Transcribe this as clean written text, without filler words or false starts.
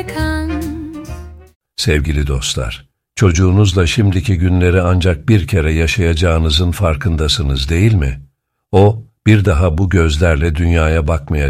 Sevgili dostlar, çocuğunuzla şimdiki günleri ancak bir kere yaşayacağınızın farkındasınız değil mi? O, bir daha bu gözlerle dünyaya bakmayacak.